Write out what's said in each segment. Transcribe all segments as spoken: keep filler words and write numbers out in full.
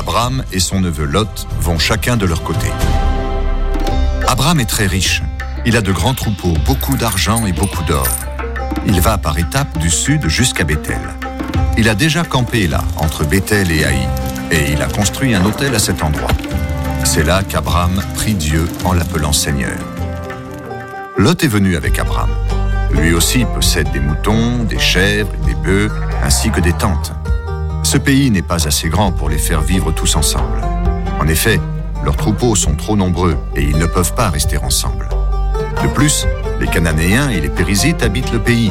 Abraham et son neveu Lot vont chacun de leur côté. Abraham est très riche. Il a de grands troupeaux, beaucoup d'argent et beaucoup d'or. Il va par étapes du sud jusqu'à Béthel. Il a déjà campé là, entre Béthel et Haï, et il a construit un autel à cet endroit. C'est là qu'Abraham prie Dieu en l'appelant Seigneur. Lot est venu avec Abraham. Lui aussi possède des moutons, des chèvres, des bœufs, ainsi que des tentes. Ce pays n'est pas assez grand pour les faire vivre tous ensemble. En effet, leurs troupeaux sont trop nombreux et ils ne peuvent pas rester ensemble. De plus, les Cananéens et les Périzites habitent le pays.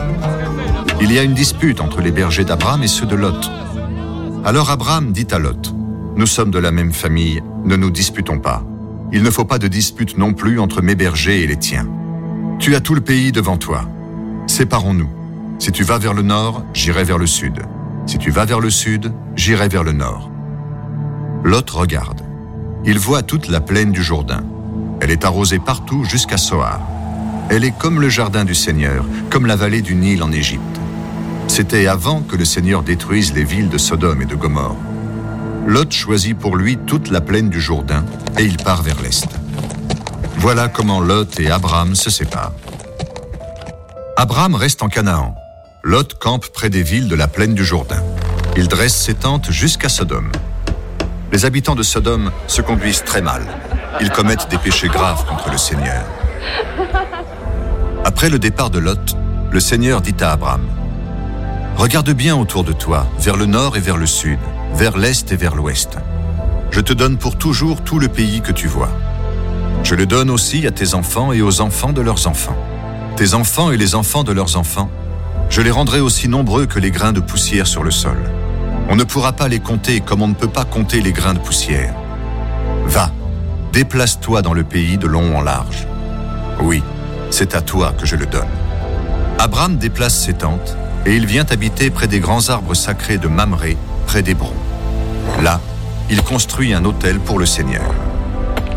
Il y a une dispute entre les bergers d'Abraham et ceux de Lot. Alors Abraham dit à Lot, « Nous sommes de la même famille, ne nous disputons pas. Il ne faut pas de dispute non plus entre mes bergers et les tiens. Tu as tout le pays devant toi. Séparons-nous. Si tu vas vers le nord, j'irai vers le sud. Si tu vas vers le sud, j'irai vers le nord. » Lot regarde. Il voit toute la plaine du Jourdain. Elle est arrosée partout jusqu'à Soar. Elle est comme le jardin du Seigneur, comme la vallée du Nil en Égypte. C'était avant que le Seigneur détruise les villes de Sodome et de Gomorrhe. Lot choisit pour lui toute la plaine du Jourdain et il part vers l'est. Voilà comment Lot et Abraham se séparent. Abraham reste en Canaan. Lot campe près des villes de la plaine du Jourdain. Il dresse ses tentes jusqu'à Sodome. Les habitants de Sodome se conduisent très mal. Ils commettent des péchés graves contre le Seigneur. Après le départ de Lot, le Seigneur dit à Abraham, « Regarde bien autour de toi, vers le nord et vers le sud, vers l'est et vers l'ouest. Je te donne pour toujours tout le pays que tu vois. Je le donne aussi à tes enfants et aux enfants de leurs enfants. Tes enfants et les enfants de leurs enfants, je les rendrai aussi nombreux que les grains de poussière sur le sol. On ne pourra pas les compter comme on ne peut pas compter les grains de poussière. Va, déplace-toi dans le pays de long en large. Oui, c'est à toi que je le donne. » Abraham déplace ses tentes et il vient habiter près des grands arbres sacrés de Mamré, près d'Hébron. Là, il construit un autel pour le Seigneur.